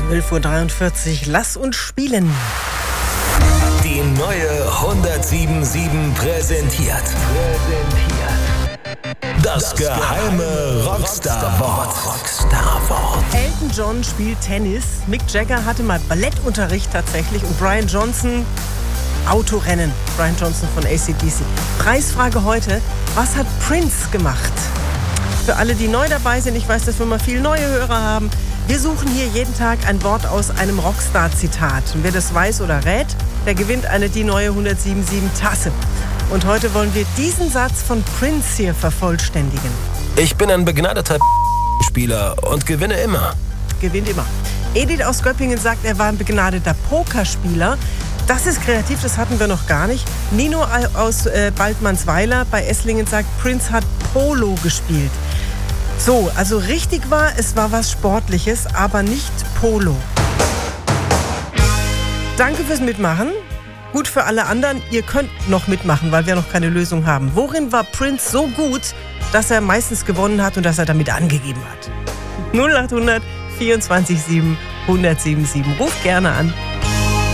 11:43 Uhr, lass uns spielen. Die neue 107.7 präsentiert. Das geheime Rockstar-Wort. Elton John spielt Tennis, Mick Jagger hatte mal Ballettunterricht tatsächlich und Brian Johnson Autorennen. Brian Johnson von AC/DC. Preisfrage heute, was hat Prince gemacht? Für alle, die neu dabei sind, ich weiß, dass wir mal viele neue Hörer haben. Wir suchen hier jeden Tag ein Wort aus einem Rockstar-Zitat. Und wer das weiß oder rät, der gewinnt die neue 107.7 Tasse. Und heute wollen wir diesen Satz von Prince hier vervollständigen. Ich bin ein begnadeter Spieler und gewinne immer. Gewinnt immer. Edith aus Göppingen sagt, er war ein begnadeter Pokerspieler. Das ist kreativ, das hatten wir noch gar nicht. Nino aus Baldmannsweiler bei Esslingen sagt, Prince hat Polo gespielt. So, also richtig war, es war was Sportliches, aber nicht Polo. Danke fürs Mitmachen. Gut für alle anderen, ihr könnt noch mitmachen, weil wir noch keine Lösung haben. Worin war Prince so gut, dass er meistens gewonnen hat und dass er damit angegeben hat? 0800 24 7 107 7. Ruft gerne an.